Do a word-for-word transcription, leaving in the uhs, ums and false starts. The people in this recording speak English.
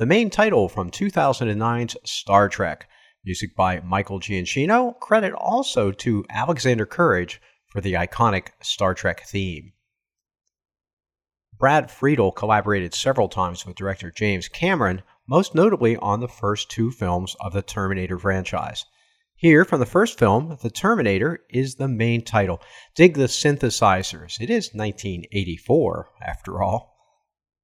the main title from two thousand nine's Star Trek. Music by Michael Giacchino. Credit also to Alexander Courage for the iconic Star Trek theme. Brad Friedel collaborated several times with director James Cameron, most notably on the first two films of the Terminator franchise. Here, from the first film, The Terminator is the main title. Dig the synthesizers. It is nineteen eighty-four, after all.